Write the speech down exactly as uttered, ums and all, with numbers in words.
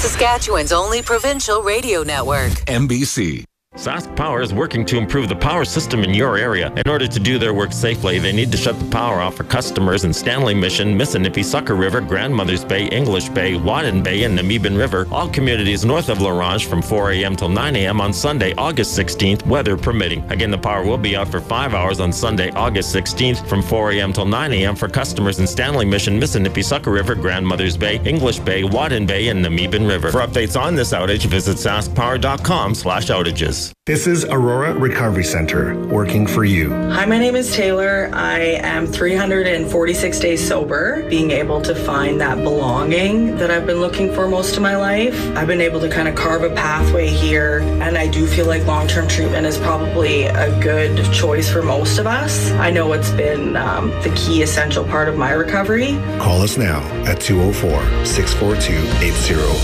Saskatchewan's only provincial radio network. M B C. Sask Power is working to improve the power system in your area. In order to do their work safely, they need to shut the power off for customers in Stanley Mission, Mississippi, Sucker River, Grandmother's Bay, English Bay, Wadden Bay, and Namibin River, all communities north of La Ronge from four a.m. till nine a.m. on Sunday, August sixteenth, weather permitting. Again, the power will be out for five hours on Sunday, August sixteenth from four a.m. till nine a.m. for customers in Stanley Mission, Mississippi, Sucker River, Grandmother's Bay, English Bay, Wadden Bay, and Namibin River. For updates on this outage, visit saskpower.com slash outages. This is Aurora Recovery Center, working for you. Hi, my name is Taylor. I am three hundred forty-six days sober, being able to find that belonging that I've been looking for most of my life. I've been able to kind of carve a pathway here, and I do feel like long-term treatment is probably a good choice for most of us. I know it's been um, the key essential part of my recovery. Call us now at two oh four, six four two, eight oh